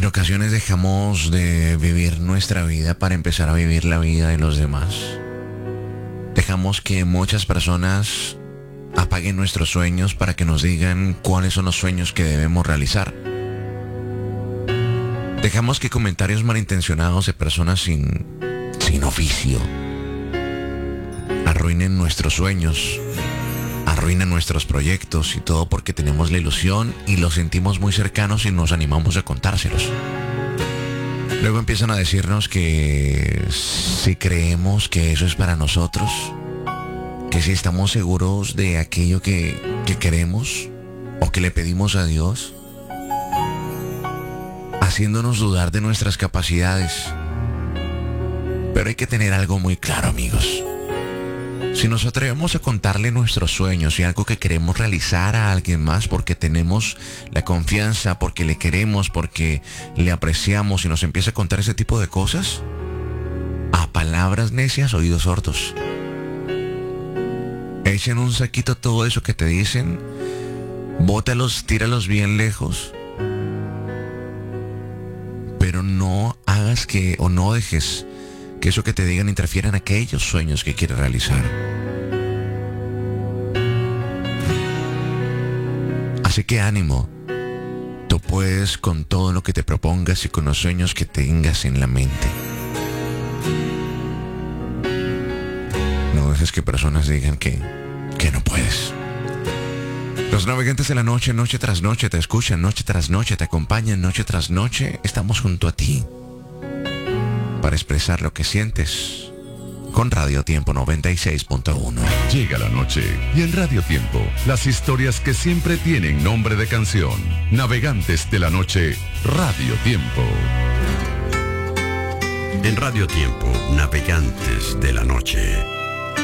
ocasiones dejamos de vivir nuestra vida para empezar a vivir la vida de los demás. Dejamos que muchas personas apaguen nuestros sueños para que nos digan cuáles son los sueños que debemos realizar. Dejamos que comentarios malintencionados de personas sin oficio arruinen nuestros sueños, arruinen nuestros proyectos y todo porque tenemos la ilusión y los sentimos muy cercanos y nos animamos a contárselos. Luego empiezan a decirnos que si creemos que eso es para nosotros, que si estamos seguros de aquello que queremos o que le pedimos a Dios, haciéndonos dudar de nuestras capacidades. Pero hay que tener algo muy claro, amigos. Si nos atrevemos a contarle nuestros sueños y algo que queremos realizar a alguien más porque tenemos la confianza, porque le queremos, porque le apreciamos y nos empieza a contar ese tipo de cosas, a palabras necias, oídos sordos. Echen un saquito todo eso que te dicen, bótalos, tíralos bien lejos, pero no hagas que o no dejes que eso que te digan interfiera en aquellos sueños que quieres realizar. Así que ánimo, tú puedes con todo lo que te propongas y con los sueños que tengas en la mente. No dejes que personas digan que no puedes. Los navegantes de la noche, noche tras noche, te escuchan, noche tras noche, te acompañan, noche tras noche. Estamos junto a ti para expresar lo que sientes con Radio Tiempo 96.1. Llega la noche y en Radio Tiempo, las historias que siempre tienen nombre de canción. Navegantes de la noche, Radio Tiempo. En Radio Tiempo, Navegantes de la noche.